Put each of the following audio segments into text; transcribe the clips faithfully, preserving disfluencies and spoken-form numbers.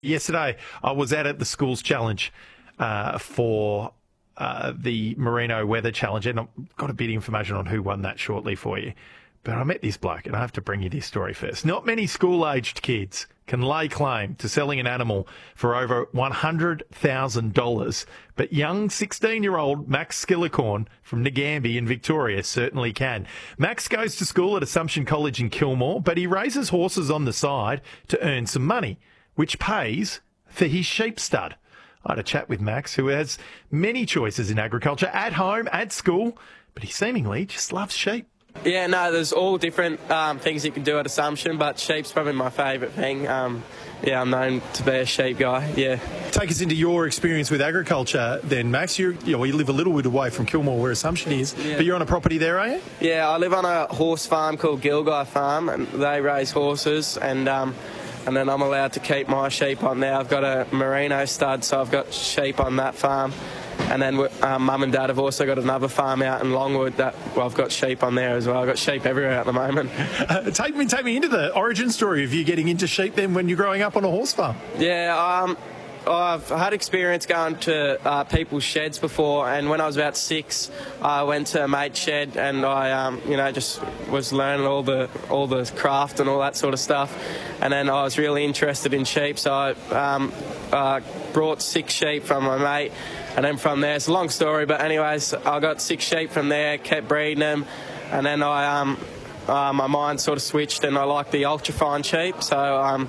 Yesterday, I was out at the Schools Challenge uh, for uh, the Merino Weather Challenge, and I've got a bit of information on who won that shortly for you. But I met this bloke, and I have to bring you this story first. Not many school-aged kids can lay claim to selling an animal for over one hundred thousand dollars, but young sixteen-year-old Max Skillicorn from Nagambie in Victoria certainly can. Max goes to school at Assumption College in Kilmore, but he raises horses on the side to earn some money, which pays for his sheep stud. I had a chat with Max, who has many choices in agriculture, at home, at school, but he seemingly just loves sheep. Yeah, no, there's all different um, things you can do at Assumption, but sheep's probably my favourite thing. Um, yeah, I'm known to be a sheep guy, yeah. Take us into your experience with agriculture then, Max. You, you, know, you live a little bit away from Kilmore, where Assumption is, yeah. But you're on a property there, are you? Yeah, I live on a horse farm called Gilgai Farm, and they raise horses, and um, and then I'm allowed to keep my sheep on there. I've got a merino stud, so I've got sheep on that farm. And then um, Mum and Dad have also got another farm out in Longwood that well, I've got sheep on there as well. I've got sheep everywhere at the moment. Uh, take me take me into the origin story of you getting into sheep then when you're growing up on a horse farm. Yeah, um, I've had experience going to uh, people's sheds before, and when I was about six, I went to a mate's shed and I, um, you know, just was learning all the all the craft and all that sort of stuff. And then I was really interested in sheep, so I um, uh, brought six sheep from my mate. And then from there, it's a long story, but anyways, I got six sheep from there, kept breeding them, and then I, um, uh, my mind sort of switched, and I liked the ultra-fine sheep, so um,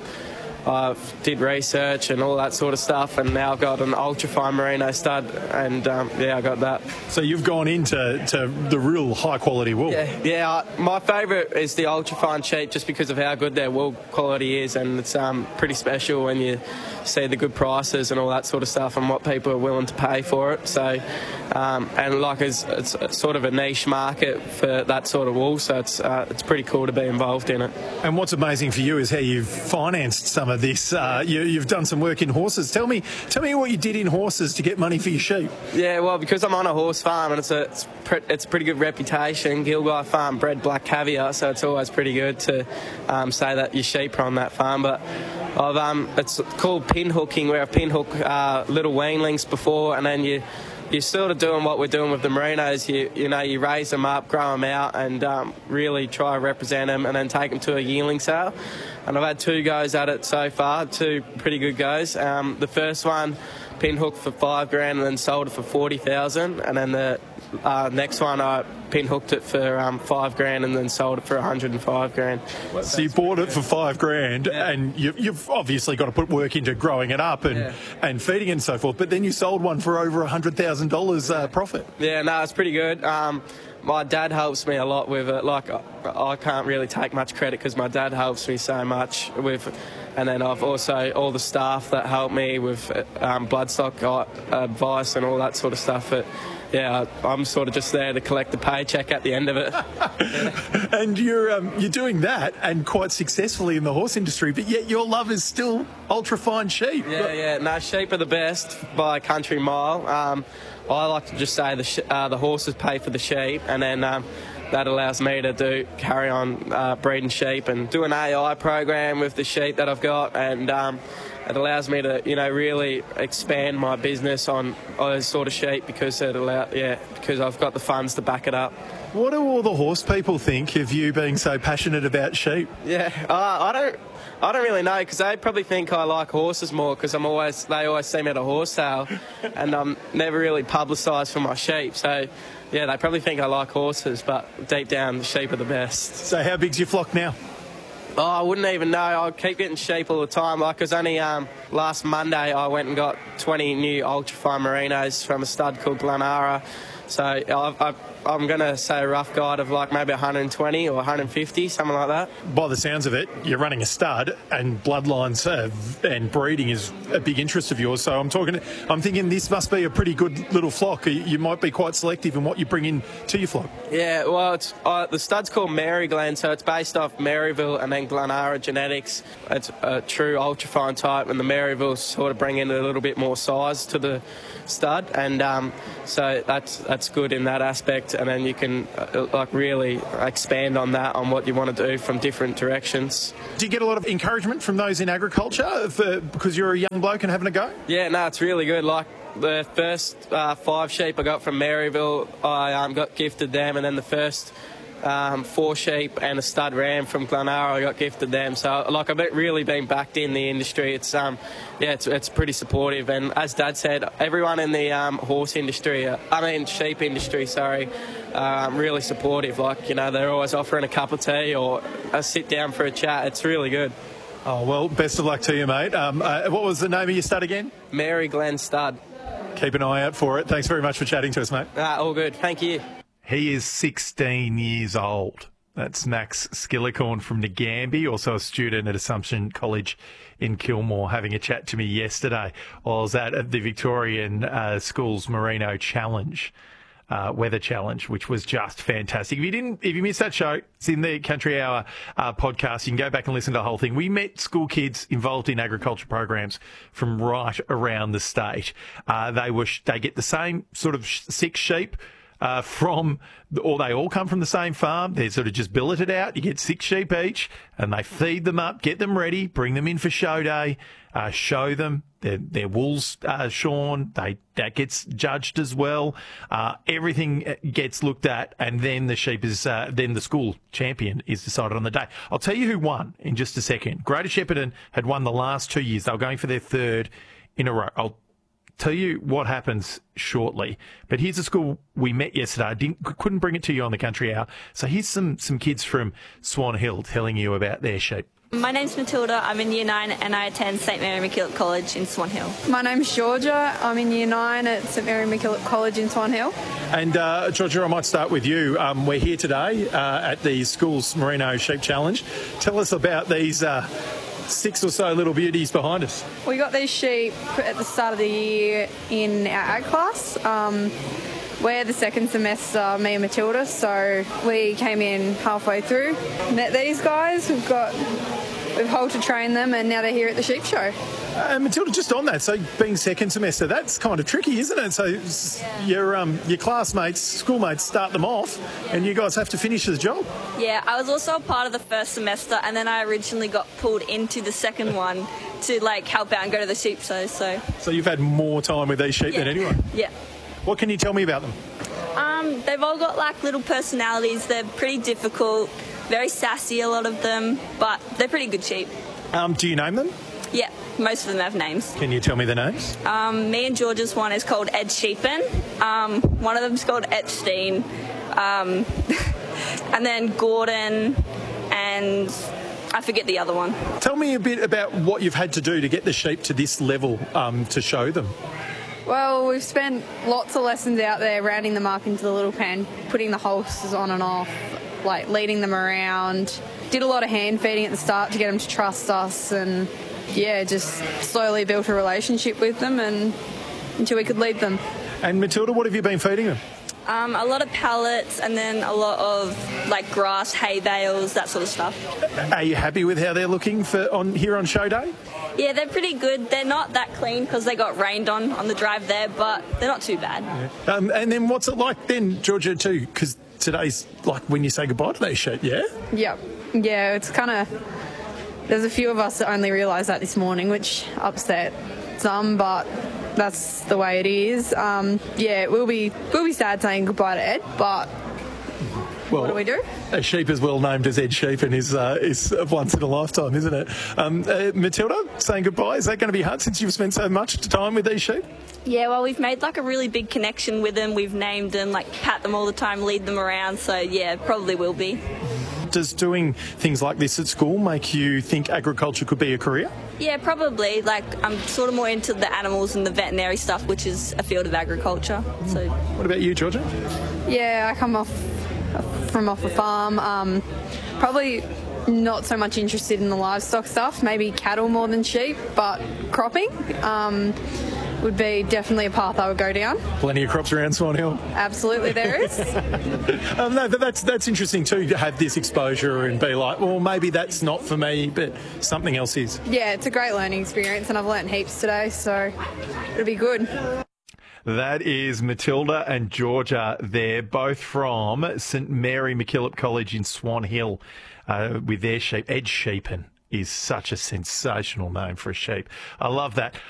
I did research and all that sort of stuff, and now I've got an ultra-fine merino stud, and um, yeah, I got that. So you've gone into to the real high-quality wool? Yeah, yeah. My favourite is the ultra-fine sheep just because of how good their wool quality is, and it's um, pretty special when you see the good prices and all that sort of stuff and what people are willing to pay for it. So, um, and like it's, it's sort of a niche market for that sort of wool, so it's uh, it's pretty cool to be involved in it. And what's amazing for you is how you've financed some of this. Uh, you, you've done some work in horses. Tell me, tell me what you did in horses to get money for your sheep. Yeah, well, because I'm on a horse farm and it's a it's, pre- it's a pretty good reputation. Gilgai Farm bred black caviar, so it's always pretty good to um, say that your sheep are on that farm. But I've um, it's called pin hooking, where I pin hook uh, little weanlings before, and then you. You're sort of doing what we're doing with the merinos. You you know, you raise them up, grow them out, and um, really try to represent them, and then take them to a yearling sale. And I've had two goes at it so far, two pretty good goes. Um, the first one, pin hooked for five grand, and then sold it for forty thousand. And then the uh, next one, I pin hooked it for um, five grand, and then sold it for one hundred and five grand. So you bought it for five grand, yeah. and you, you've obviously got to put work into growing it up and yeah. and feeding it and so forth. But then you sold one for over a hundred thousand dollars uh, profit. Yeah, no, it's pretty good. Um, my dad helps me a lot with it. Like, I, I can't really take much credit because my dad helps me so much with. And then I've also all the staff that help me with um, bloodstock advice and all that sort of stuff. But yeah, I'm sort of just there to collect the paycheck at the end of it. Yeah. And you're um, you're doing that and quite successfully in the horse industry, but yet your love is still ultra fine sheep. Yeah, yeah. No, sheep are the best by a country mile. Um, I like to just say the sh- uh, the horses pay for the sheep, and then. Um, That allows me to do carry on uh, breeding sheep and do an A I program with the sheep that I've got, and um, it allows me to, you know, really expand my business on those sort of sheep because it allow, yeah, because I've got the funds to back it up. What do all the horse people think of you being so passionate about sheep? Yeah, uh, I don't. I don't really know because they probably think I like horses more because I'm always they always see me at a horse sale, and I'm never really publicised for my sheep. So, yeah, they probably think I like horses, but deep down, the sheep are the best. So, how big's your flock now? Oh, I wouldn't even know. I keep getting sheep all the time. Like, it was only um, last Monday I went and got twenty new ultra-fine merinos from a stud called Glenara. So I've, I've, I'm going to say a rough guide of like maybe one hundred twenty or one hundred fifty, something like that. By the sounds of it, you're running a stud, and bloodlines uh, and breeding is a big interest of yours. So I'm talking, I'm thinking this must be a pretty good little flock. You might be quite selective in what you bring in to your flock. Yeah, well, it's, uh, the stud's called Mary Glen, so it's based off Maryville and then Glenara genetics. It's a true ultra-fine type, and the Maryville sort of bring in a little bit more size to the stud, and um, so that's that's good in that aspect. project, and then you can uh, like really expand on that, on what you want to do from different directions. Do you get a lot of encouragement from those in agriculture for, because you're a young bloke and having a go? Yeah, no, it's really good. Like the first uh, five sheep I got from Maryville, I um, got gifted them, and then the first Um, four sheep and a stud ram from Glenara, I got gifted them. So, like, I've really been backed in the industry. It's um, yeah, it's it's pretty supportive. And as Dad said, everyone in the um, horse industry, uh, I mean sheep industry, sorry, um, really supportive. Like, you know, they're always offering a cup of tea or a sit down for a chat. It's really good. Oh well, best of luck to you, mate. Um, uh, what was the name of your stud again? Mary Glen Stud. Keep an eye out for it. Thanks very much for chatting to us, mate. Uh, all good. Thank you. He is sixteen years old. That's Max Skillicorn from Nagambie, also a student at Assumption College in Kilmore, having a chat to me yesterday while I was at the Victorian uh, Schools Merino Challenge, uh, Weather Challenge, which was just fantastic. If you didn't, if you missed that show, it's in the Country Hour uh, podcast. You can go back and listen to the whole thing. We met school kids involved in agriculture programs from right around the state. Uh, they were they get the same sort of six sheep. Uh, from, or they all come from the same farm. They're sort of just billeted out. You get six sheep each, and they feed them up, get them ready, bring them in for show day, uh, show them their, their wool's uh, shorn. They that gets judged as well. Uh, everything gets looked at, and then the sheep is uh, then the school champion is decided on the day. I'll tell you who won in just a second. Greater Shepparton had won the last two years. They were going for their third in a row. I'll tell you what happens shortly. But here's a school we met yesterday. I didn't, couldn't bring it to you on the Country Hour. So here's some, some kids from Swan Hill telling you about their sheep. My name's Matilda. I'm in Year nine and I attend St Mary MacKillop College in Swan Hill. My name's Georgia. I'm in Year nine at St Mary MacKillop College in Swan Hill. And uh, Georgia, I might start with you. Um, we're here today uh, at the Schools Merino Sheep Challenge. Tell us about these uh, six or so little beauties behind us. We got these sheep at the start of the year in our ag class. Um, we're the second semester, me and Matilda, so we came in halfway through, met these guys. We've got we've halted trained them, and now they're here at the sheep show. Uh, Matilda, just on that, so being second semester, that's kind of tricky, isn't it? So yeah. your um, your classmates, schoolmates start them off, yeah. and you guys have to finish the job. Yeah, I was also a part of the first semester, and then I originally got pulled into the second one to like help out and go to the sheep show. So, so you've had more time with these sheep yeah. than anyone. Yeah. What can you tell me about them? Um, they've all got like little personalities. They're pretty difficult, very sassy, a lot of them, but they're pretty good sheep. Um, do you name them? Yeah, most of them have names. Can you tell me the names? Um, me and George's one is called Ed Sheepen. Um, one of them's called Epstein. Um, and then Gordon and I forget the other one. Tell me a bit about what you've had to do to get the sheep to this level um, to show them. Well, we've spent lots of lessons out there rounding them up into the little pen, putting the horses on and off, like leading them around. Did a lot of hand feeding at the start to get them to trust us, and yeah, just slowly built a relationship with them and until we could lead them. And Matilda, what have you been feeding them? Um, a lot of pellets and then a lot of like grass, hay bales, that sort of stuff. Are you happy with how they're looking for on here on show day? Yeah, they're pretty good. They're not that clean because they got rained on on the drive there, but they're not too bad. Yeah. Um, and then what's it like then, Georgia, too? Because today's like when you say goodbye to those sheep, yeah? Yep. Yeah, it's kind of... There's a few of us that only realised that this morning, which upset some, but that's the way it is. Um, yeah, we'll be we'll be sad saying goodbye to Ed, but well, what do we do? A sheep as well named as Ed Sheepen is uh, is once in a lifetime, isn't it? Um, uh, Matilda, saying goodbye, is that going to be hard since you've spent so much time with these sheep? Yeah, well, we've made like a really big connection with them. We've named them, like pat them all the time, lead them around. So yeah, probably will be. Does doing things like this at school make you think agriculture could be a career? Yeah, probably. Like, I'm sort of more into the animals and the veterinary stuff, which is a field of agriculture. So, what about you, Georgia? Yeah, I come off from off a farm. Um, probably not so much interested in the livestock stuff. Maybe cattle more than sheep, but cropping um, would be definitely a path I would go down. Plenty of crops around Swan Hill. Absolutely, there is. um, no, but that's that's interesting too, to have this exposure and be like, well, maybe that's not for me, but something else is. Yeah, it's a great learning experience, and I've learnt heaps today, so it'll be good. That is Matilda and Georgia. They're both from St Mary MacKillop College in Swan Hill uh, with their sheep. Ed Sheepen is such a sensational name for a sheep. I love that.